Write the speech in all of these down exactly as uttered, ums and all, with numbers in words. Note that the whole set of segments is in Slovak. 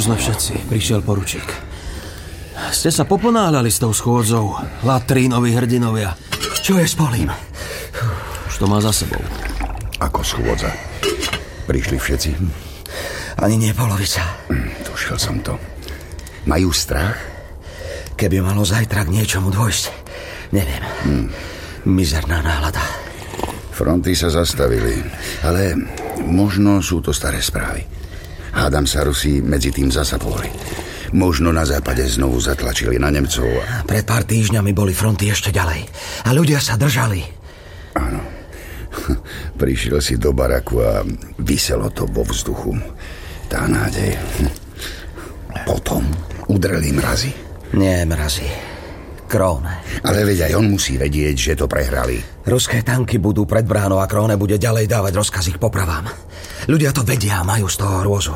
sme všetci. Prišiel poručík. Ste sa poponáhľali s tou schôdzou, latrínoví hrdinovia. Čo je s Polím? Už to má za sebou. Ako schôdza? Prišli všetci? Ani nie polovica. Tušil som to. Majú strach? Keby malo zajtra k niečomu dôjsť, neviem. Hmm. Mizerná nálada. Fronty sa zastavili, ale možno sú to staré správy. Hádam sa Rusi medzi tým zasa pohli. Možno na západe znovu zatlačili na Nemcov. A... Pred pár týždňami boli fronty ešte ďalej. A ľudia sa držali. Áno. Prišiel si do baraku a viselo to vo vzduchu. Tá nádej. Potom udreli mrazy. Nie mrazy. Króne. Ale veď aj on musí vedieť, že to prehrali. Ruské tanky budú pred bránou a Króne bude ďalej dávať rozkaz ich popravám. Ľudia to vedia a majú z toho hrôzu.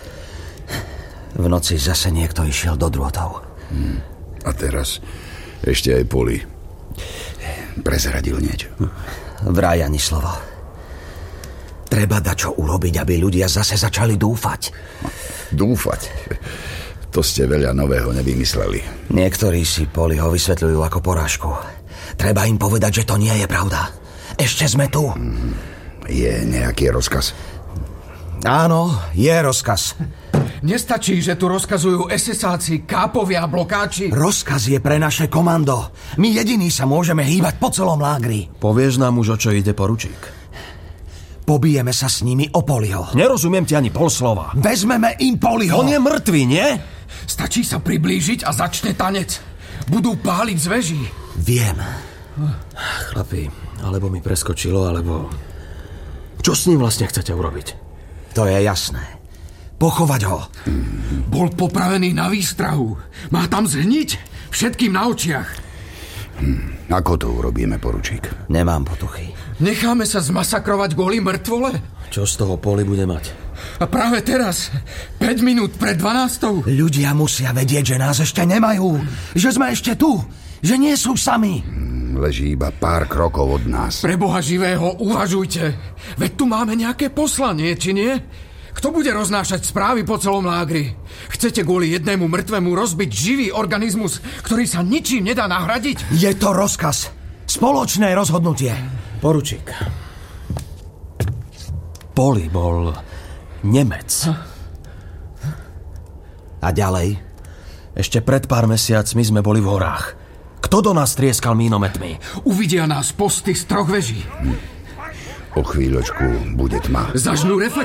V noci zase niekto išiel do drôtov. Hmm. A teraz ešte aj Poli. Prezradil niečo. Vraj ani slovo. Treba dačo urobiť, aby ľudia zase začali dúfať. Dúfať? To ste veľa nového nevymysleli. Niektorí si Poliho vysvetľujú ako porážku. Treba im povedať, že to nie je pravda. Ešte sme tu. Hmm. Je nejaký rozkaz? Áno, je rozkaz. Nestačí, že tu rozkazujú es es áci, kápovia a blokáči? Rozkaz je pre naše komando. My jediní sa môžeme hýbať po celom lágri. Povieš nám už, o čo ide, poručík? Pobijeme sa s nimi o Poliho. Nerozumiem ti ani pol slova. Vezmeme im Poliho. On je mŕtvý, nie? Stačí sa priblížiť a začne tanec. Budú páliť z veží. Viem. Chlapi, alebo mi preskočilo, alebo... Čo s ním vlastne chcete urobiť? To je jasné. Pochovať ho. Bol popravený na výstrahu. Má tam zhniť všetkým na očiach. Hm. Ako to urobíme, poručík? Nemám potuchy. Necháme sa zmasakrovať kvôli mŕtvole? Čo z toho Poli bude mať? A práve teraz, päť minút pred dvanástou. Ľudia musia vedieť, že nás ešte nemajú. Že sme ešte tu. Že nie sú sami. Leží iba pár krokov od nás. Pre Boha živého, uvažujte. Veď tu máme nejaké poslanie, či nie? Kto bude roznášať správy po celom lágri? Chcete kvôli jednému mŕtvemu rozbiť živý organizmus, ktorý sa ničím nedá nahradiť? Je to rozkaz. Spoločné rozhodnutie. Poručík. Poli bol Nemec. A ďalej? Ešte pred pár mesiacmi sme boli v horách. Kto do nás trieskal mínometmi? Uvidia nás posty z troch veží. O chvíľočku bude tma. Zažnú reflektory.